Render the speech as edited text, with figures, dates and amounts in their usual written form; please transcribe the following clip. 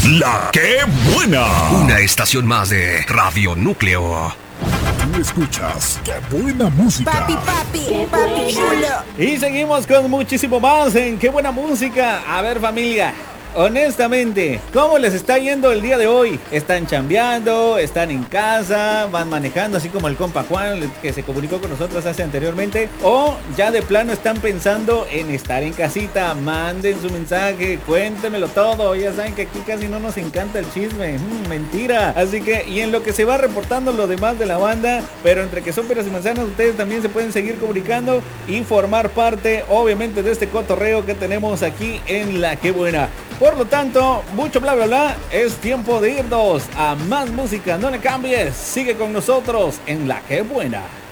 La que buena. Una estación más de Radio Núcleo. Tú escuchas Qué buena música. Papi chulo. Y seguimos con muchísimo más en Qué buena música. A ver, familia, honestamente, ¿cómo les está yendo el día de hoy? ¿Están chambeando? ¿Están en casa? ¿Van manejando así como el compa Juan que se comunicó con nosotros hace anteriormente? ¿O ya de plano están pensando en estar en casita? Manden su mensaje, cuéntemelo todo. Ya saben que aquí casi no nos encanta el chisme. Mentira. Así que, y en lo que se va reportando lo demás de la banda, pero entre que son peras y manzanas, ustedes también se pueden seguir comunicando y formar parte, obviamente, de este cotorreo que tenemos aquí en La Que Buena. Por lo tanto, mucho bla bla bla, es tiempo de irnos a más música. No le cambies, sigue con nosotros en La Que Buena.